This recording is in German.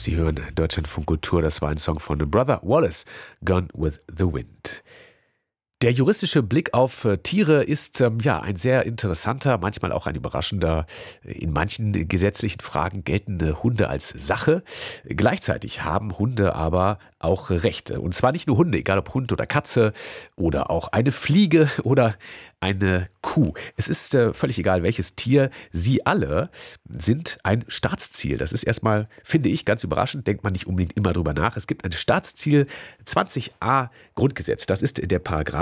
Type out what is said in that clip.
Sie hören Deutschlandfunk Kultur, das war ein Song von Brother Wallace, Gone with the Wind. Der juristische Blick auf Tiere ist ein sehr interessanter, manchmal auch ein überraschender. In manchen gesetzlichen Fragen gelten Hunde als Sache. Gleichzeitig haben Hunde aber auch Rechte. Und zwar nicht nur Hunde, egal ob Hund oder Katze oder auch eine Fliege oder eine Kuh. Es ist völlig egal, welches Tier. Sie alle sind ein Staatsziel. Das ist erstmal, finde ich, ganz überraschend. Denkt man nicht unbedingt immer drüber nach. Es gibt ein Staatsziel 20a Grundgesetz. Das ist der Paragraph